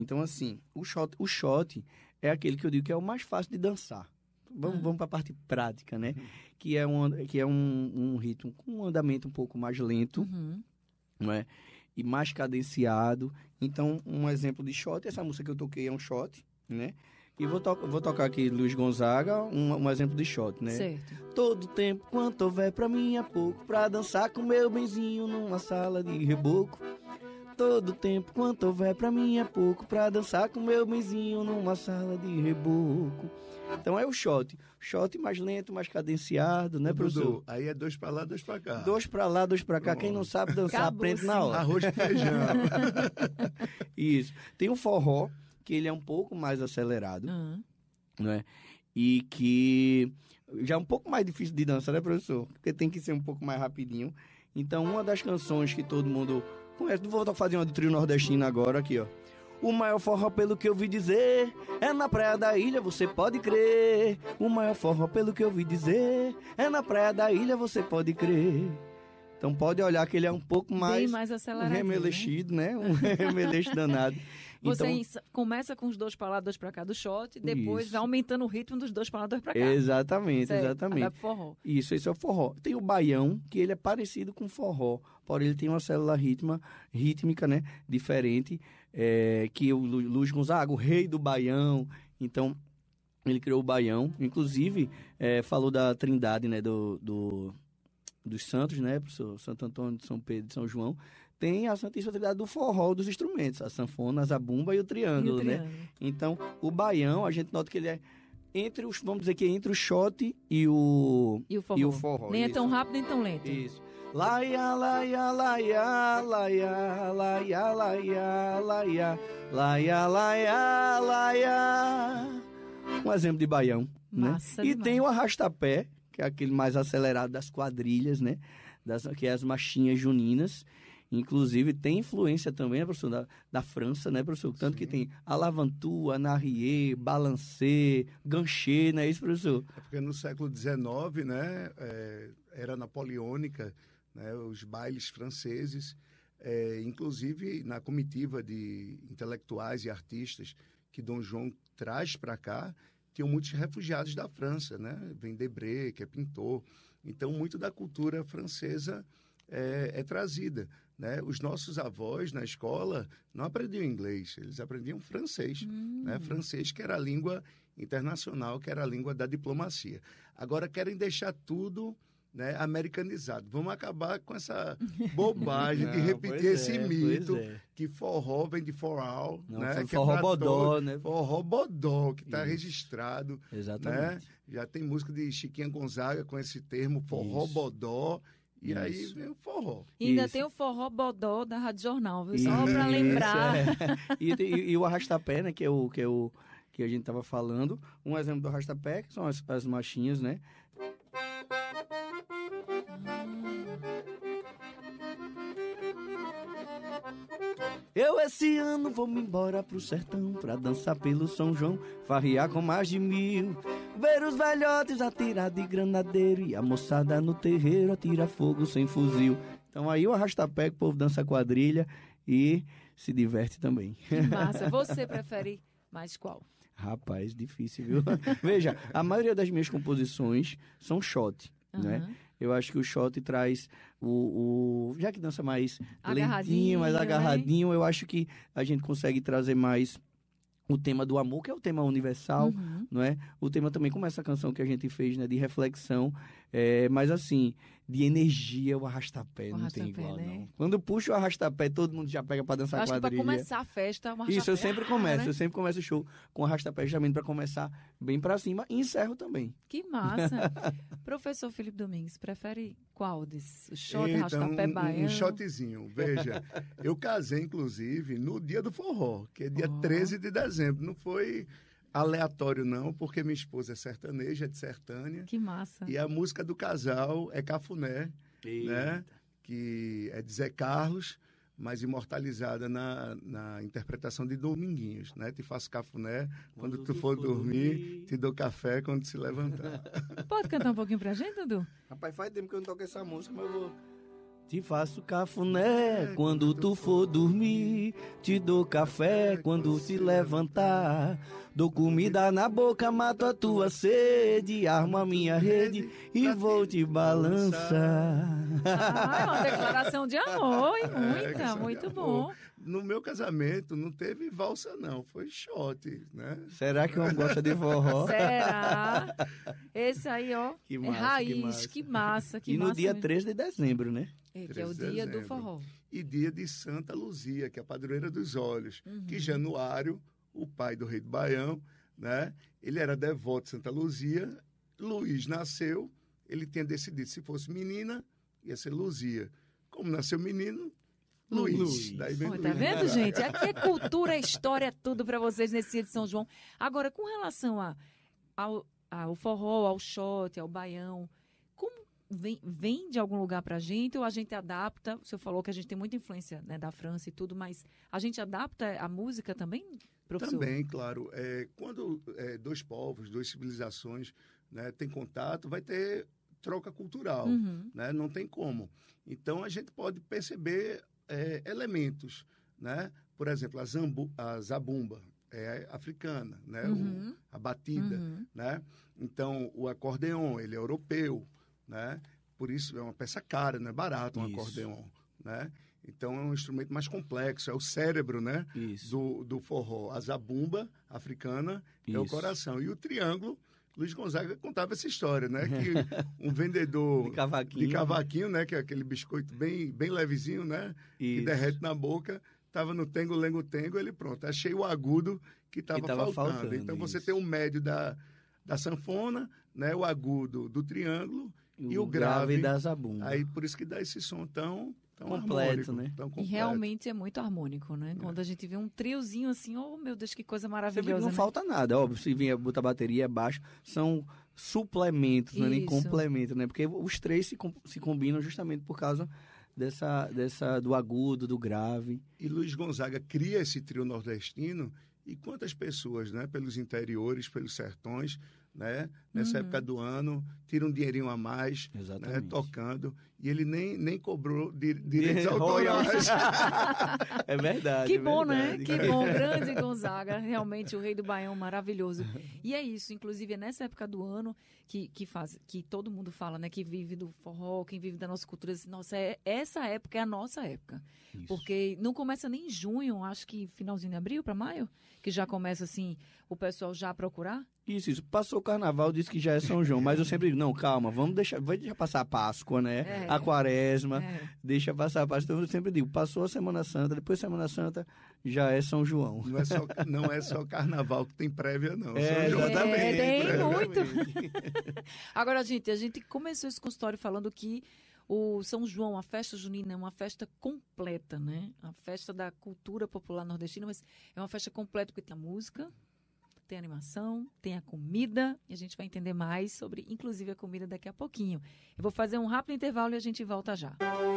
Então, assim, o shot é aquele que eu digo que é o mais fácil de dançar. Vamos para a parte prática, né? Que é um ritmo com um andamento um pouco mais lento, não é? E mais cadenciado. Então, um exemplo de shot, essa música que eu toquei é um shot, né? E vou tocar aqui Luiz Gonzaga, um exemplo de shot, né? Certo. Todo tempo quanto houver pra mim é pouco, pra dançar com meu benzinho numa sala de reboco. Todo tempo quanto houver pra mim é pouco, pra dançar com meu benzinho numa sala de reboco. Então é o shot mais lento, mais cadenciado, né, professor? Aí é 2 pra lá, 2 pra cá. 2 pra lá, 2 pra cá. Quem não sabe dançar, aprende na hora. Arroz com feijão. Isso. Tem o forró, que ele é um pouco mais acelerado, né? E que já é um pouco mais difícil de dançar, né, professor? Porque tem que ser um pouco mais rapidinho. Então, uma das canções que todo mundo conhece, vou fazer uma do trio nordestino agora, aqui, ó. O maior forró, pelo que eu ouvi dizer, é na praia da ilha, você pode crer. O maior forró, pelo que eu ouvi dizer, é na praia da ilha, você pode crer. Então pode olhar que ele é um pouco mais... Bem mais acelerado, um remelexido, né? Um remeleixo danado. Você Então, começa com os 2 pra lá, 2 pra cá do shot, e depois isso. vai aumentando o ritmo dos 2 pra lá, 2 pra cá. Exatamente, Certo. exatamente. Vai pro forró. Isso, esse é o forró. Tem o baião, que ele é parecido com o forró, porém ele tem uma célula rítmica, né, diferente, que o Luiz Gonzaga, o rei do baião, então ele criou o baião, inclusive falou da trindade, né, dos santos, né, professor? Santo Antônio, de São Pedro, de São João, tem a Santíssima Trindade do forró, dos instrumentos, a sanfona, a zabumba e o triângulo, né? Então, o baião, a gente nota que ele é vamos dizer que é entre o shot e o forró. Nem isso. é tão rápido, nem tão lento. Isso. Laia, laia, laia, laia, laia, laia, laia, laia, laia, laia. Um exemplo de baião, Massa né? E demais. tem o arrastapé, que é aquele mais acelerado das quadrilhas, né? Que é as marchinhas juninas. Inclusive, tem influência também, né, professor, da França, né, professor? Tanto que tem Alavantu, Anarrier, Balancê, Ganché, não é isso, professor? É porque no século XIX, né, era napoleônica, né, os bailes franceses, inclusive na comitiva de intelectuais e artistas que Dom João traz para cá, tinham muitos refugiados da França, né? Vem Debré, que é pintor. Então, muito da cultura francesa é trazida, né? Os nossos avós na escola não aprendiam inglês, eles aprendiam francês, né? Francês, que era a língua internacional, que era a língua da diplomacia. Agora querem deixar tudo, né, americanizado. Vamos acabar com essa bobagem de repetir esse mito que forró vem de forró, né? Forró bodó, né? Forró bodó, que está registrado. Exatamente. Né? Já tem música de Chiquinha Gonzaga com esse termo, forró bodó. E aí vem o forró. E ainda tem o forró bodó da Rádio Jornal, viu? Só Isso, pra lembrar. E o arrastapé, né, que a gente tava falando. Um exemplo do arrastapé, que são as marchinhas, né? Eu esse ano vou me embora pro sertão pra dançar pelo São João, farrear com mais de 1000, ver os velhotes atirar de granadeiro e a moçada no terreiro atira fogo sem fuzil. Então aí o arrastapé, o povo dança quadrilha e se diverte também. Que massa. Você prefere mais qual? Rapaz, difícil, viu? Veja, a maioria das minhas composições são shot, né? Eu acho que o shot traz já que dança mais lentinho, mais agarradinho, né? Eu acho que a gente consegue trazer mais o tema do amor, que é o tema universal, não é? O tema também, como essa canção que a gente fez, né, de reflexão, mas assim, de energia, o arrastapé não tem igual, né? Não. Quando puxa o arrastapé, todo mundo já pega pra dançar quadrilha. Acho que pra começar a festa, o arrastapé... Isso, eu sempre começo o show com o arrastapé, justamente pra começar bem pra cima, e encerro também. Que massa! Professor Felipe Domingues, prefere qual desses? O shot, arrastapé, baiano? Um shotzinho. Veja, eu casei, inclusive, no dia do forró, que é dia 13 de dezembro. Não foi aleatório, não, porque minha esposa é sertaneja, é de Sertânia. Que massa! E a música do casal é Cafuné, né? Que é de Zé Carlos, mas imortalizada na interpretação de Dominguinhos, né? Te faço cafuné quando tu for dormir, te dou café quando se levantar. Pode cantar um pouquinho pra gente, Dudu? Rapaz, faz tempo que eu não toco essa música, mas eu vou Te faço cafuné quando tu for dormir, te dou café quando se levantar, dou comida na boca, mato a tua sede, armo a minha rede e vou te balançar. É uma declaração de amor, e muita, muito bom. No meu casamento não teve valsa não, foi shot, né? Será que o homem gosta de forró? Será? Esse aí, ó, Que é massa, raiz, que massa. E no dia mesmo. 3 de dezembro, né? Que é o dia do forró. E dia de Santa Luzia, que é a padroeira dos olhos, que Januário, o pai do rei do Baião, né? Ele era devoto de Santa Luzia, Luiz nasceu, ele tinha decidido, se fosse menina, ia ser Luzia. Como nasceu menino, Luiz. Daí vem Tá Luiz. vendo, gente? Aqui é cultura, é história, é tudo para vocês nesse dia de São João. Agora, com relação ao forró, ao shot, ao baião, como vem de algum lugar pra gente ou a gente adapta? O senhor falou que a gente tem muita influência, né, da França e tudo, mas a gente adapta a música também, professor? Também, claro. Quando dois povos, duas civilizações, né, têm contato, vai ter troca cultural, né? Não tem como. Então, a gente pode perceber elementos, né? Por exemplo, a zabumba é africana, né? A batida, né? Então, o acordeon, ele é europeu, né? Por isso, é uma peça cara, não é barato um acordeon, né? Então, é um instrumento mais complexo, é o cérebro, né? Do forró. A zabumba africana é o coração. E o triângulo, Luiz Gonzaga contava essa história, né? Que um vendedor de cavaquinho, né? Que é aquele biscoito bem levezinho, né? Que derrete na boca, estava no tengo, lengo, tengo, ele pronto. Achei o agudo que estava faltando. Então, você tem o médio da sanfona, né? O agudo do triângulo e o grave da zabumba. Aí, por isso que dá esse som tão completo, harmônico, né? Tão completo. E realmente é muito harmônico, né? Quando a gente vê um triozinho assim, oh meu Deus, que coisa maravilhosa. Não falta nada, óbvio. Se vier botar bateria, baixo, são suplementos, não é nem complementos, né? Porque os três se combinam justamente por causa do agudo, do grave. E Luiz Gonzaga cria esse trio nordestino e quantas pessoas, né? Pelos interiores, pelos sertões, né? Nessa época do ano, tira um dinheirinho a mais, né? Tocando, e ele nem cobrou direitos autorais. É verdade. Que bom, né? Que bom, grande Gonzaga, realmente o rei do Baião, maravilhoso. E é isso, inclusive é nessa época do ano que todo mundo fala, né? Que vive do forró, quem vive da nossa cultura, assim, nossa, essa época é a nossa época. Isso. Porque não começa nem em junho, acho que finalzinho de abril para maio, que já começa assim, o pessoal já a procurar. Isso. Passou o carnaval, disse que já é São João, mas eu sempre digo, não, calma, vai deixar passar a Páscoa, né? A Quaresma, deixa passar a Páscoa. Então eu sempre digo, passou a Semana Santa, depois da Semana Santa já é São João. Não é só carnaval que tem prévia, não. São João também. Tem muito. Agora, gente, a gente começou esse consultório falando que o São João, a festa junina, é uma festa completa, né? A festa da cultura popular nordestina, mas é uma festa completa porque tem a música, tem a animação, tem a comida, e a gente vai entender mais sobre, inclusive, a comida daqui a pouquinho. Eu vou fazer um rápido intervalo e a gente volta já.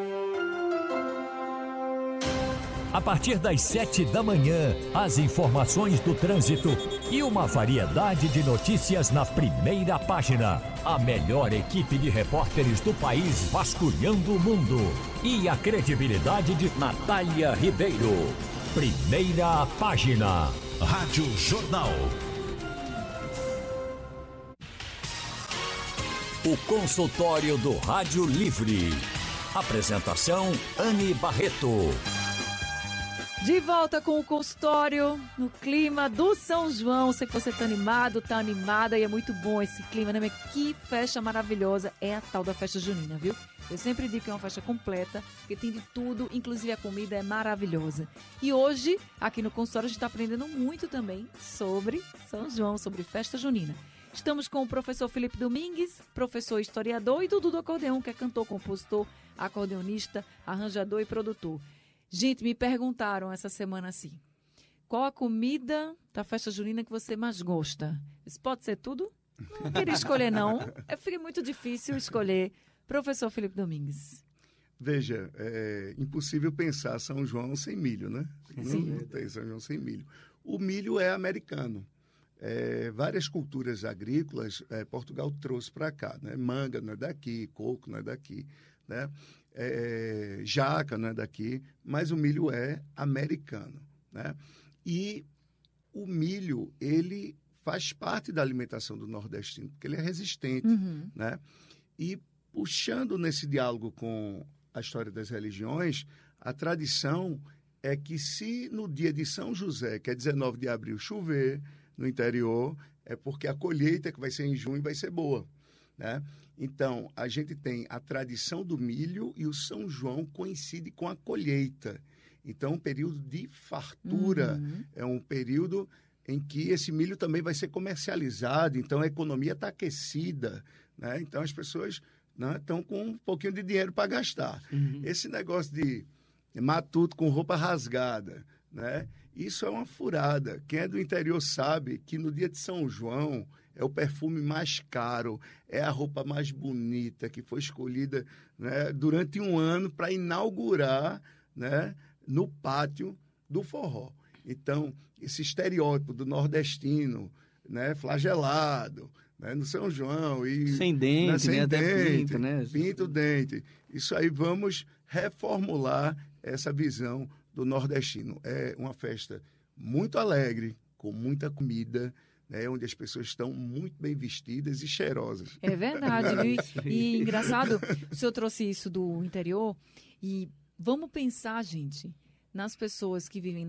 A partir das 7 da manhã, as informações do trânsito e uma variedade de notícias na primeira página. A melhor equipe de repórteres do país vasculhando o mundo. E a credibilidade de Natália Ribeiro. Primeira página. Rádio Jornal. O consultório do Rádio Livre. Apresentação Anne Barreto. De volta com o consultório, no clima do São João. Sei que você tá animado, tá animada, e é muito bom esse clima, né? Mas que festa maravilhosa é a tal da festa junina, viu? Eu sempre digo que é uma festa completa, porque tem de tudo, inclusive a comida é maravilhosa. E hoje, aqui no consultório, a gente está aprendendo muito também sobre São João, sobre festa junina. Estamos com o professor Felipe Domingues, professor historiador, e Dudu do Acordeão, que é cantor, compositor, acordeonista, arranjador e produtor. Gente, me perguntaram essa semana assim, qual a comida da festa junina que você mais gosta? Isso pode ser tudo? Não queria escolher, não. Fica muito difícil escolher. Professor Felipe Domingues. Veja, é impossível pensar São João sem milho, né? Não tem São João sem milho. O milho é americano. Várias culturas agrícolas Portugal trouxe para cá, né? Manga não é daqui, coco não é daqui, né? jaca, não é daqui, mas o milho é americano, né? E o milho, ele faz parte da alimentação do nordestino, porque ele é resistente, né? E puxando nesse diálogo com a história das religiões, a tradição é que se no dia de São José, que é 19 de abril, chover no interior, é porque a colheita, que vai ser em junho, vai ser boa, né? Então, a gente tem a tradição do milho e o São João coincide com a colheita. Então, um período de fartura, é um período em que esse milho também vai ser comercializado, então a economia está aquecida, né? Então, as pessoas, né, estão com um pouquinho de dinheiro para gastar. Esse negócio de matuto com roupa rasgada, né? Isso é uma furada. Quem é do interior sabe que no dia de São João é o perfume mais caro, é a roupa mais bonita que foi escolhida, né, durante um ano para inaugurar, né, no pátio do forró. Então, esse estereótipo do nordestino, né, flagelado, né, no São João e sem dente, né, sem até dente, pinta, né? Pinta o dente. Isso aí vamos reformular essa visão do nordestino. É uma festa muito alegre, com muita comida, né, onde as pessoas estão muito bem vestidas e cheirosas. É verdade, viu? E engraçado, o senhor trouxe isso do interior e vamos pensar, gente, nas pessoas que vivem